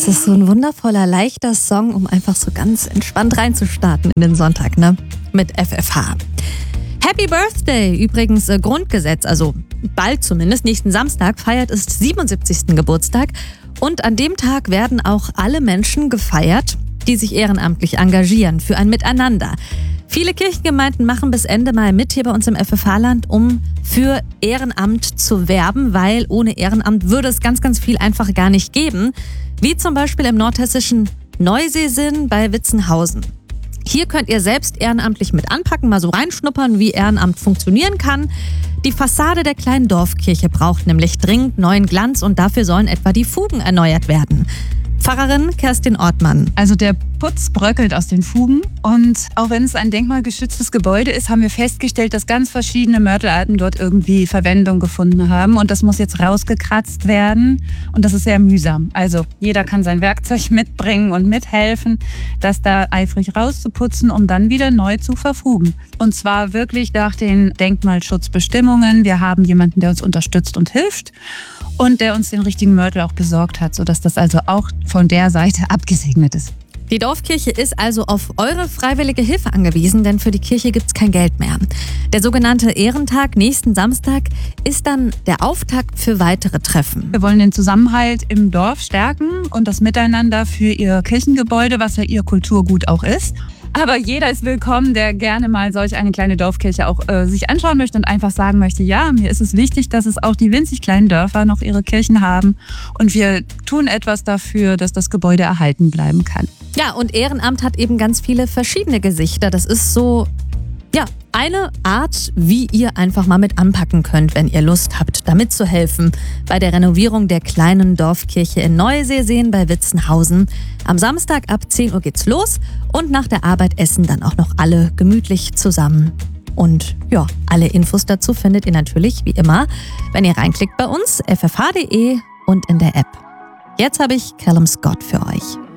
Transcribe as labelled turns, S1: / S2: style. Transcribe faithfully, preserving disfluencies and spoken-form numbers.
S1: Das ist so ein wundervoller, leichter Song, um einfach so ganz entspannt reinzustarten in den Sonntag, ne? Mit F F H. Happy Birthday! Übrigens äh, Grundgesetz, also bald zumindest, nächsten Samstag feiert es siebenundsiebzigsten Geburtstag. Und an dem Tag werden auch alle Menschen gefeiert, die sich ehrenamtlich engagieren für ein Miteinander. Viele Kirchengemeinden machen bis Ende Mai mit hier bei uns im F F H-Land, um für Ehrenamt zu werben, weil ohne Ehrenamt würde es ganz, ganz viel einfach gar nicht geben. Wie zum Beispiel im nordhessischen Neuseesinn bei Witzenhausen. Hier könnt ihr selbst ehrenamtlich mit anpacken, mal so reinschnuppern, wie Ehrenamt funktionieren kann. Die Fassade der kleinen Dorfkirche braucht nämlich dringend neuen Glanz und dafür sollen etwa die Fugen erneuert werden. Pfarrerin Kerstin Ortmann.
S2: Also der Putz bröckelt aus den Fugen und auch wenn es ein denkmalgeschütztes Gebäude ist, haben wir festgestellt, dass ganz verschiedene Mörtelarten dort irgendwie Verwendung gefunden haben und das muss jetzt rausgekratzt werden und das ist sehr mühsam. Also jeder kann sein Werkzeug mitbringen und mithelfen, das da eifrig rauszuputzen, um dann wieder neu zu verfugen. Und zwar wirklich nach den Denkmalschutzbestimmungen. Wir haben jemanden, der uns unterstützt und hilft und der uns den richtigen Mörtel auch besorgt hat, sodass das also auch von der Seite abgesegnet ist.
S1: Die Dorfkirche ist also auf eure freiwillige Hilfe angewiesen, denn für die Kirche gibt es kein Geld mehr. Der sogenannte Ehrentag nächsten Samstag ist dann der Auftakt für weitere Treffen.
S2: Wir wollen den Zusammenhalt im Dorf stärken und das Miteinander für ihr Kirchengebäude, was ja ihr Kulturgut auch ist. Aber jeder ist willkommen, der gerne mal solch eine kleine Dorfkirche auch äh, sich anschauen möchte und einfach sagen möchte, ja, mir ist es wichtig, dass es auch die winzig kleinen Dörfer noch ihre Kirchen haben und wir tun etwas dafür, dass das Gebäude erhalten bleiben kann.
S1: Ja, und Ehrenamt hat eben ganz viele verschiedene Gesichter. Das ist so, ja, eine Art, wie ihr einfach mal mit anpacken könnt, wenn ihr Lust habt, da mitzuhelfen bei der Renovierung der kleinen Dorfkirche in Neuseeseen bei Witzenhausen. Am Samstag ab zehn Uhr geht's los und nach der Arbeit essen dann auch noch alle gemütlich zusammen. Und ja, alle Infos dazu findet ihr natürlich wie immer, wenn ihr reinklickt bei uns, f f h punkt d e und in der App. Jetzt habe ich Callum Scott für euch.